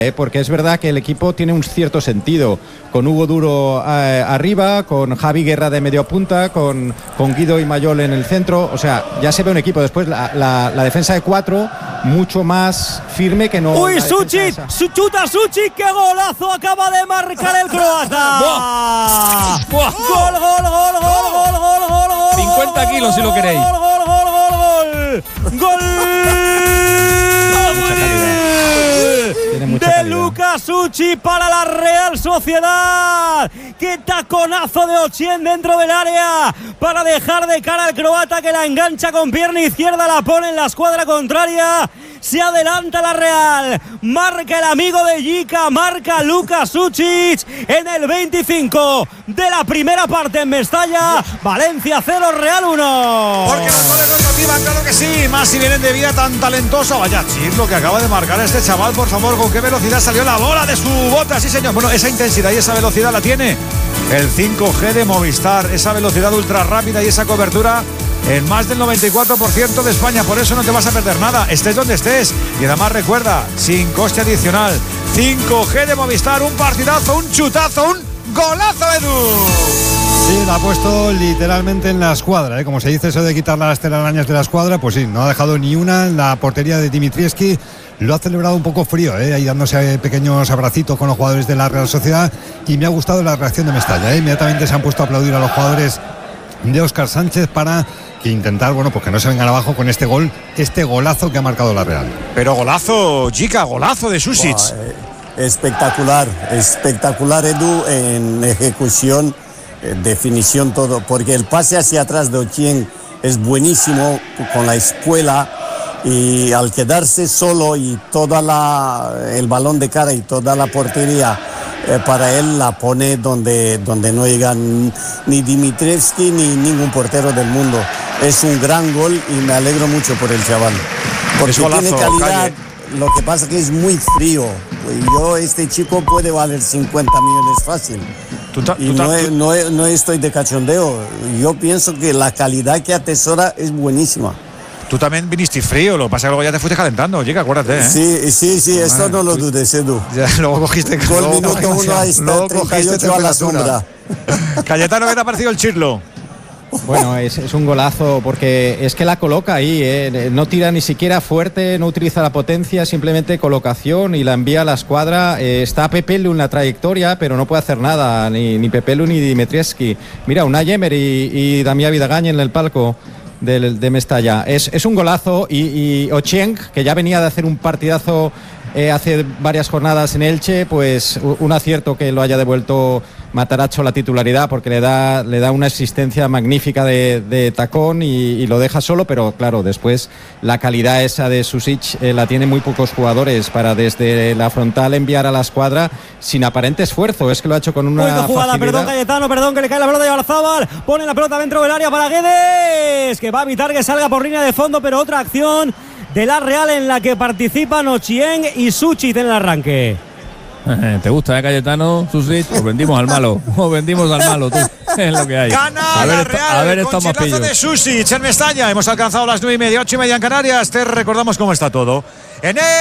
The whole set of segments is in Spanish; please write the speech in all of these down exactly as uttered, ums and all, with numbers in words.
Eh, porque es verdad que el equipo tiene un cierto sentido, con Hugo Duro eh, arriba, con Javi Guerra de medio punta, con, con Guido y Mayol en el centro, o sea, ya se ve un equipo. Después la, la, la defensa de cuatro mucho más firme que no. Uy, Suchit, chuta Suchit, qué golazo acaba de marcar el croata. ¡Buah! ¡Buah! Gol, gol, gol, gol, gol, gol, gol, gol. cincuenta kilos si lo queréis. Gol, gol, gol, gol, gol. Gol. De Lucas Suchit para la Real Sociedad. Qué taconazo de Ochieng dentro del área para dejar de cara al croata, que la engancha con pierna izquierda, la pone en la escuadra contraria. Se adelanta la Real, marca el amigo de Jica, marca Lucas Suchit en el veinticinco de la primera parte en Mestalla. Valencia cero, Real uno. Porque los goles nos motivan, claro que sí, más si vienen de vida tan talentoso. Vaya chis lo que acaba de marcar este chaval, por favor, con qué velocidad salió la bola de su bota, sí señor. Bueno, esa intensidad y esa velocidad la tiene el cinco G de Movistar, esa velocidad ultra rápida y esa cobertura en más del noventa y cuatro por ciento de España. Por eso no te vas a perder nada, estés donde estés. Y además recuerda, sin coste adicional, cinco G de Movistar, un partidazo, un chutazo, un golazo, Edu. Sí, la ha puesto literalmente en la escuadra, ¿eh? Como se dice eso de quitar las telarañas de la escuadra, pues sí, no ha dejado ni una en la portería de Dimitrievski. Lo ha celebrado un poco frío, ¿eh? Ahí dándose pequeños abracitos con los jugadores de la Real Sociedad, y me ha gustado la reacción de Mestalla, ¿eh? Inmediatamente se han puesto a aplaudir a los jugadores de Óscar Sánchez para intentar, bueno, pues que no se vengan abajo con este gol, este golazo que ha marcado la Real. Pero golazo, Jica, golazo de Suchit. Wow, eh, espectacular, espectacular, Edu, en ejecución, eh, definición, todo, porque el pase hacia atrás de Ochieng es buenísimo con la espuela, y al quedarse solo y toda la el balón de cara y toda la portería eh, para él, la pone donde, donde no llegan ni Dimitrievski ni ningún portero del mundo. Es un gran gol y me alegro mucho por el chaval, porque golazo, tiene calidad. Calle. Lo que pasa que es muy frío. Yo, este chico puede valer cincuenta millones fácil. Tú ta, y tú ta, no, tú... no, no estoy de cachondeo. Yo pienso que la calidad que atesora es buenísima. Tú también viniste frío, lo que pasa es que luego ya te fuiste calentando, Jica, acuérdate, ¿eh? Sí, sí, sí, oh, esto man, no lo dudes, Edu. Ya, luego cogiste... Gol minuto uno, ahí está, treinta y ocho a la sombra. Cayetano, ¿qué te ha parecido el chirlo? Bueno, es, es un golazo porque es que la coloca ahí, ¿eh? No tira ni siquiera fuerte, no utiliza la potencia, simplemente colocación y la envía a la escuadra. Eh, está Pepelu en la trayectoria, pero no puede hacer nada, ni, ni Pepelu ni Dimitrievski. Mira, Unai Emery y, y Damián Vidagañ en el palco de, de Mestalla. Es, es un golazo y, y Ochieng, que ya venía de hacer un partidazo eh, hace varias jornadas en Elche, pues un acierto que lo haya devuelto Matarazzo la titularidad, porque le da, le da una existencia magnífica de, de tacón y, y lo deja solo, pero claro, después la calidad esa de Suchit eh, la tiene muy pocos jugadores para desde la frontal enviar a la escuadra sin aparente esfuerzo. Es que lo ha hecho con una Uy, jugada, facilidad. Perdón, Cayetano, perdón, que le cae la pelota de Barzábal, pone la pelota dentro del área para Guedes, que va a evitar que salga por línea de fondo, pero otra acción de la Real en la que participan Ochieng y Suchit en el arranque. ¿Te gusta, eh, Cayetano? Suchit, os vendimos al malo. Os vendimos al malo, tú. Es lo que hay. Gana a ver, la esto, Real, a ver, con estamos chilazo de Suchit en Mestalla. Hemos alcanzado las nueve y media, ocho y media en Canarias. Te recordamos cómo está todo en el...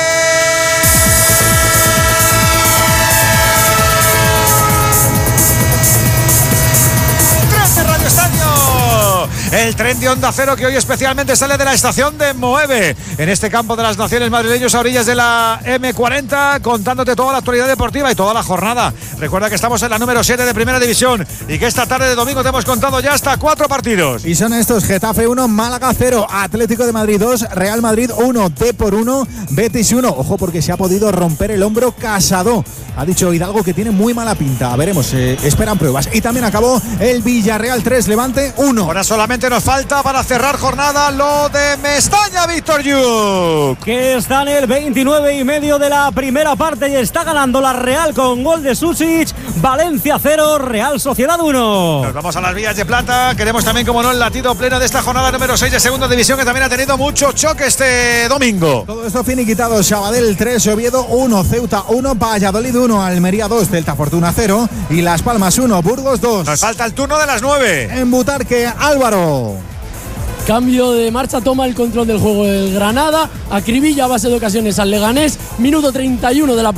Radio Estadio. El tren de Onda Cero que hoy especialmente sale de la estación de Moeve, en este campo de las Naciones madrileños a orillas de la eme cuarenta, contándote toda la actualidad deportiva y toda la jornada. Recuerda que estamos en la número siete de Primera División y que esta tarde de domingo te hemos contado ya hasta cuatro partidos. Y son estos: Getafe uno, Málaga cero, Atlético de Madrid dos, Real Madrid uno, Depor uno, Betis uno. Ojo, porque se ha podido romper el hombro Casado. Ha dicho Hidalgo que tiene muy mala pinta. A veremos, eh, esperan pruebas. Y también acabó el Villarreal tres, Levante uno. Ahora solamente nos falta para cerrar jornada lo de Mestalla, Víctor Yuk, que está en el veintinueve y medio de la primera parte y está ganando la Real con gol de Suchit. Valencia cero, Real Sociedad uno. Nos vamos a las vías de plata. Queremos también, como no, el latido pleno de esta jornada número seis de Segunda División, que también ha tenido mucho choque este domingo. Todo esto finiquitado: Sabadell tres, Oviedo uno, Ceuta uno, Valladolid uno, Almería dos, Celta Fortuna cero y Las Palmas uno, Burgos dos. Nos falta el turno de las nueve. En Butarque, Álvaro. Cambio de marcha, toma el control del juego el Granada, acribilla a base de ocasiones al Leganés, minuto treinta y uno de la